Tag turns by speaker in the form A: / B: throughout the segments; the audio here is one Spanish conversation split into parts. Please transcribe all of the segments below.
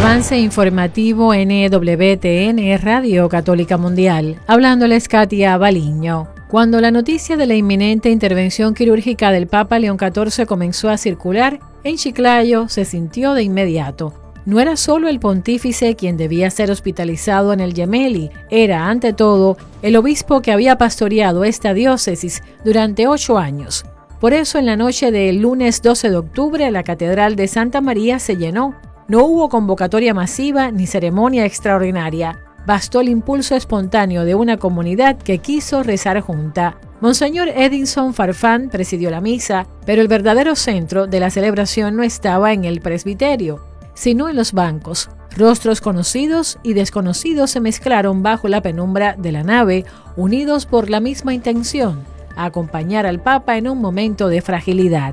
A: avance informativo NWTN Radio Católica Mundial. Hablándoles Katia Baliño. Cuando la noticia de la inminente intervención quirúrgica del Papa León XIV comenzó a circular, en Chiclayo se sintió de inmediato. No era solo el pontífice quien debía ser hospitalizado en el Gemelli, era, ante todo, el obispo que había pastoreado esta diócesis durante 8 años. Por eso, en la noche del lunes 12 de octubre, la Catedral de Santa María se llenó. No hubo convocatoria masiva ni ceremonia extraordinaria. Bastó el impulso espontáneo de una comunidad que quiso rezar junta. Monseñor Edinson Farfán presidió la misa, pero el verdadero centro de la celebración no estaba en el presbiterio, sino en los bancos. Rostros conocidos y desconocidos se mezclaron bajo la penumbra de la nave, unidos por la misma intención: acompañar al Papa en un momento de fragilidad.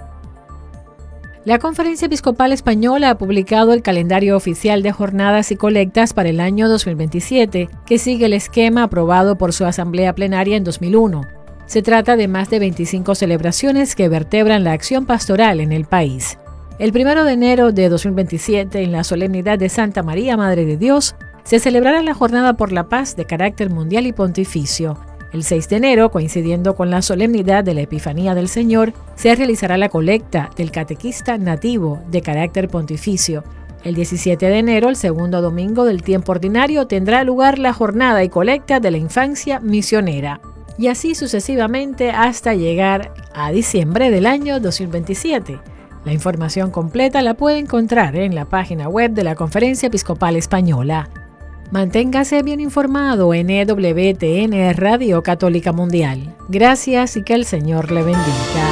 A: La Conferencia Episcopal Española ha publicado el calendario oficial de jornadas y colectas para el año 2027, que sigue el esquema aprobado por su Asamblea Plenaria en 2001. Se trata de más de 25 celebraciones que vertebran la acción pastoral en el país. El 1 de enero de 2027, en la solemnidad de Santa María, Madre de Dios, se celebrará la Jornada por la Paz de carácter mundial y pontificio. El 6 de enero, coincidiendo con la solemnidad de la Epifanía del Señor, se realizará la colecta del catequista nativo de carácter pontificio. El 17 de enero, el segundo domingo del tiempo ordinario, tendrá lugar la jornada y colecta de la infancia misionera. Y así sucesivamente hasta llegar a diciembre del año 2027. La información completa la puede encontrar en la página web de la Conferencia Episcopal Española. Manténgase bien informado en EWTN Radio Católica Mundial. Gracias y que el Señor le bendiga.